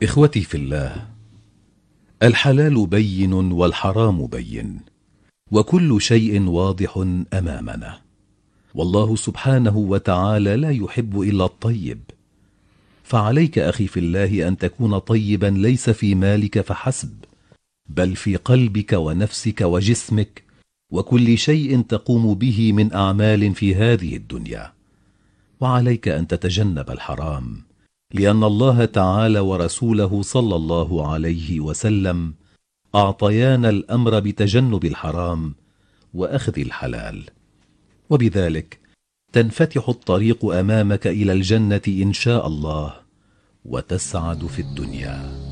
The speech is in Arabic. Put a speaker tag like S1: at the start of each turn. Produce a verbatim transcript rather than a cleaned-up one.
S1: إخوتي في الله، الحلال بين والحرام بين، وكل شيء واضح أمامنا، والله سبحانه وتعالى لا يحب إلا الطيب. فعليك أخي في الله أن تكون طيبا، ليس في مالك فحسب، بل في قلبك ونفسك وجسمك وكل شيء تقوم به من أعمال في هذه الدنيا. وعليك أن تتجنب الحرام، لأن الله تعالى ورسوله صلى الله عليه وسلم أعطيانا الأمر بتجنب الحرام وأخذ الحلال، وبذلك تنفتح الطريق أمامك إلى الجنة إن شاء الله، وتسعد في الدنيا.